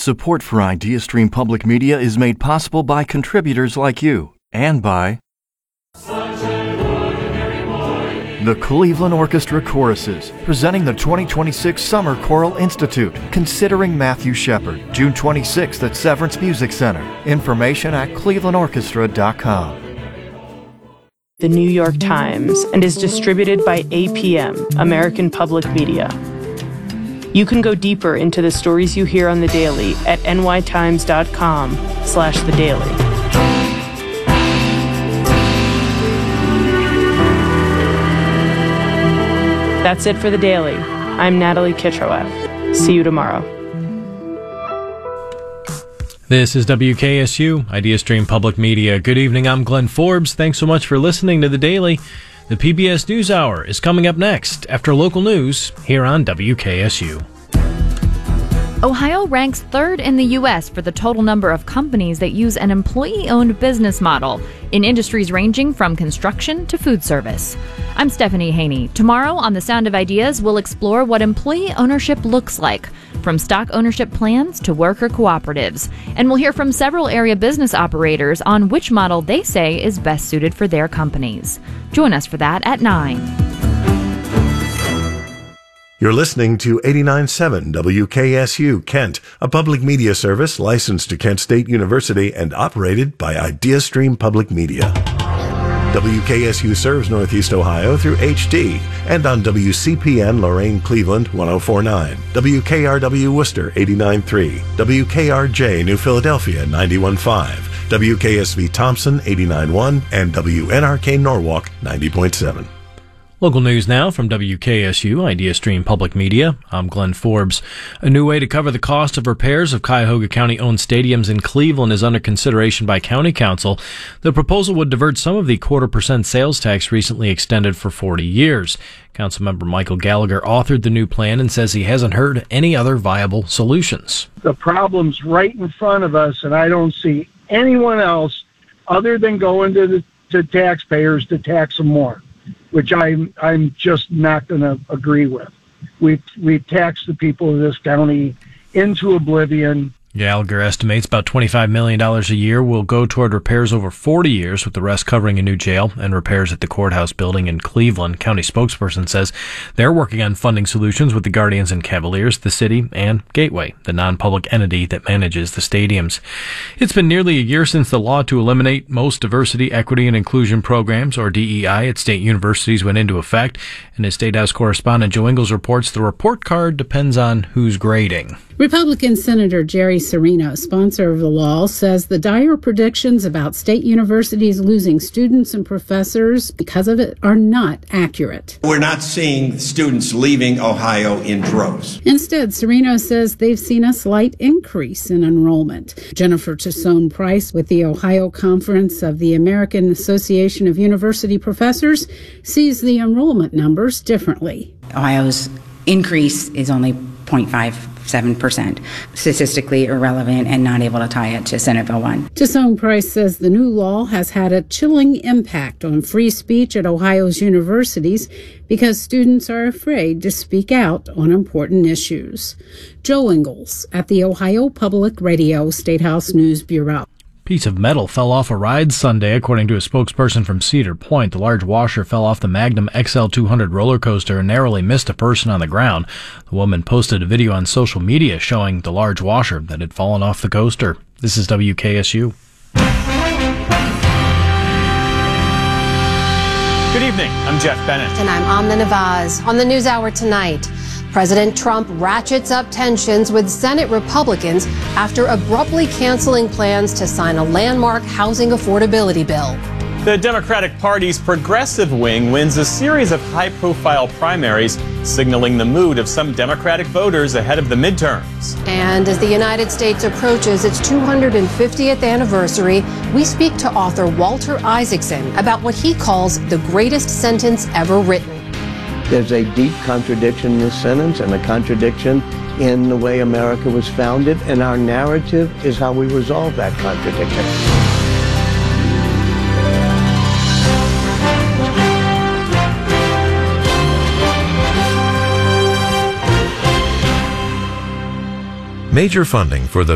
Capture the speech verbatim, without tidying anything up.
Support for IdeaStream Public Media is made possible by contributors like you and by the Cleveland Orchestra Choruses, presenting the twenty twenty-six Summer Choral Institute, Considering Matthew Shepard, June twenty-sixth at Severance Music Center. Information at cleveland orchestra dot com. The New York Times, and is distributed by A P M, American Public Media. You can go deeper into the stories you hear on The Daily at n y times dot com slash the daily. That's it for The Daily. I'm Natalie Kitroeff. See you tomorrow. This is W K S U, IdeaStream Public Media. Good evening, I'm Glenn Forbes. Thanks so much for listening to The Daily. The P B S NewsHour is coming up next after local news here on W K S U. Ohio ranks third in the U S for the total number of companies that use an employee-owned business model in industries ranging from construction to food service. I'm Stephanie Haney. Tomorrow on The Sound of Ideas, we'll explore what employee ownership looks like, from stock ownership plans to worker cooperatives. And we'll hear from several area business operators on which model they say is best suited for their companies. Join us for that at nine. You're listening to eighty-nine point seven W K S U Kent, a public media service licensed to Kent State University and operated by IdeaStream Public Media. W K S U serves Northeast Ohio through H D and on W C P N Lorain Cleveland one oh four point nine, W K R W Worcester eighty-nine point three, W K R J New Philadelphia ninety-one point five, W K S V Thompson eighty-nine point one, and W N R K Norwalk ninety point seven. Local news now from W K S U, IdeaStream Public Media. I'm Glenn Forbes. A new way to cover the cost of repairs of Cuyahoga County-owned stadiums in Cleveland is under consideration by County Council. The proposal would divert some of the quarter percent sales tax recently extended for forty years. Councilmember Michael Gallagher authored the new plan and says he hasn't heard any other viable solutions. The problem's right in front of us, and I don't see anyone else other than going to the to taxpayers to tax them more, which I'm I'm just not going to agree with. We we tax the people of this county into oblivion. Gallagher estimates about twenty-five million dollars a year will go toward repairs over forty years, with the rest covering a new jail and repairs at the courthouse building in Cleveland. County spokesperson says they're working on funding solutions with the Guardians and Cavaliers, the city, and Gateway, the non-public entity that manages the stadiums. It's been nearly a year since the law to eliminate most diversity, equity, and inclusion programs, or D E I, at state universities went into effect. And as State House correspondent Joe Ingles reports, the report card depends on who's grading. Republican Senator Jerry Serino, sponsor of the law, says the dire predictions about state universities losing students and professors because of it are not accurate. We're not seeing students leaving Ohio in droves. Instead, Serino says they've seen a slight increase in enrollment. Jennifer Tassone Price with the Ohio Conference of the American Association of University Professors sees the enrollment numbers differently. Ohio's increase is only zero point five seven percent, statistically irrelevant and not able to tie it to Senate Bill one. Tassone Price says the new law has had a chilling impact on free speech at Ohio's universities because students are afraid to speak out on important issues. Joe Ingles at the Ohio Public Radio State House News Bureau. Piece of metal fell off a ride Sunday, according to a spokesperson from Cedar Point. The large washer fell off the Magnum X L two hundred roller coaster and narrowly missed a person on the ground. The woman posted a video on social media showing the large washer that had fallen off the coaster. This is W K S U. Good evening. I'm Jeff Bennett. And I'm Amna Navaz. On the NewsHour tonight, President Trump ratchets up tensions with Senate Republicans after abruptly canceling plans to sign a landmark housing affordability bill. The Democratic Party's progressive wing wins a series of high-profile primaries, signaling the mood of some Democratic voters ahead of the midterms. And as the United States approaches its two hundred fiftieth anniversary, we speak to author Walter Isaacson about what he calls the greatest sentence ever written. There's a deep contradiction in this sentence and a contradiction in the way America was founded, and our narrative is how we resolve that contradiction. Major funding for the